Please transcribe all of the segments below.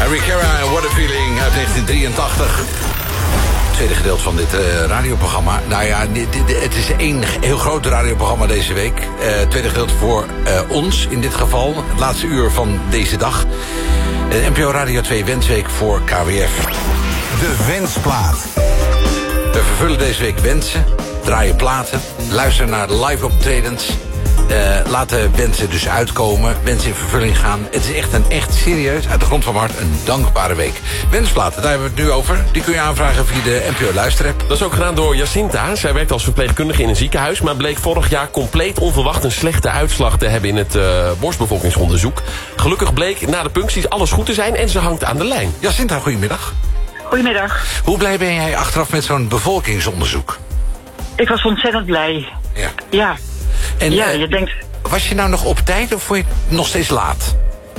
Harry Cara en What a Feeling uit 1983. Tweede gedeelte van dit radioprogramma. Nou ja, het is één heel groot radioprogramma deze week. Tweede gedeelte voor ons in dit geval. Het laatste uur van deze dag. NPO Radio 2 Wensweek voor KWF. De Wensplaat. We vervullen deze week wensen, draaien platen, luisteren naar de live optredens. Laten wensen dus uitkomen, wensen in vervulling gaan. Het is echt serieus, uit de grond van mijn hart, een dankbare week. Wensplaten, daar hebben we het nu over. Die kun je aanvragen via de NPO Luisterapp. Dat is ook gedaan door Jacinta. Zij werkt als verpleegkundige in een ziekenhuis, maar bleek vorig jaar compleet onverwacht een slechte uitslag te hebben in het borstbevolkingsonderzoek. Gelukkig bleek na de puncties alles goed te zijn en ze hangt aan de lijn. Jacinta, goedemiddag. Goedemiddag. Hoe blij ben jij achteraf met zo'n bevolkingsonderzoek? Ik was ontzettend blij. Ja. En, ja, je denkt... Was je nou nog op tijd of vond je het nog steeds laat?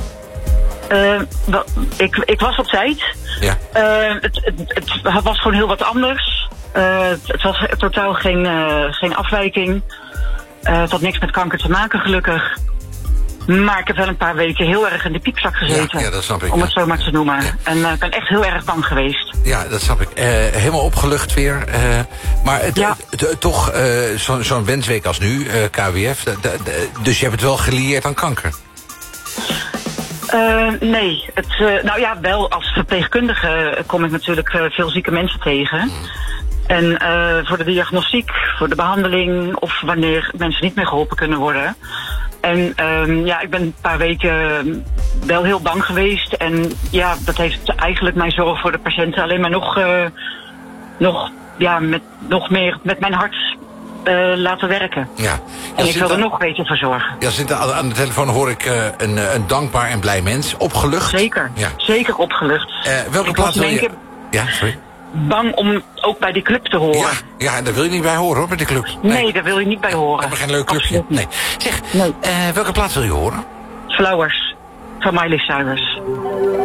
Ik was op tijd. Ja. Het was gewoon heel wat anders. Het was totaal geen afwijking. Het had niks met kanker te maken, gelukkig. Maar ik heb wel een paar weken heel erg in de piepzak gezeten. Ja, dat snap ik. Om het zo maar te noemen. Ja. En ik ben echt heel erg bang geweest. Ja, dat snap ik. Helemaal opgelucht weer. Maar toch zo'n wensweek als nu, KWF. Dus je hebt het wel gelieerd aan kanker? Nee. Nou ja, wel als verpleegkundige kom ik natuurlijk veel zieke mensen tegen. En voor de diagnostiek, voor de behandeling of wanneer mensen niet meer geholpen kunnen worden. En ik ben een paar weken wel heel bang geweest. En ja, dat heeft eigenlijk mijn zorg voor de patiënten alleen maar nog meer met mijn hart laten werken. Ja. En ik wil er nog beter voor zorgen. Ja, aan de telefoon hoor ik een dankbaar en blij mens. Opgelucht? Zeker, zeker opgelucht. Welke plaats wil je... Ja, sorry. Bang om ook bij die club te horen. Ja, daar wil je niet bij horen hoor, bij die club. Nee, daar wil je niet bij horen. Hebben geen leuk clubje. Nee. Zeg, welke plaats wil je horen? Flowers, van Miley Cyrus.